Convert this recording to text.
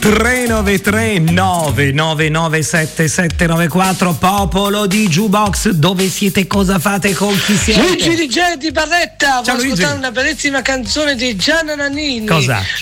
393 999 7794 popolo di Jukebox, dove siete, cosa fate, con chi siete? Luigi di Barretta, ciao Luigi. Ascoltare una bellissima canzone di Gianna Nannini. Cosa?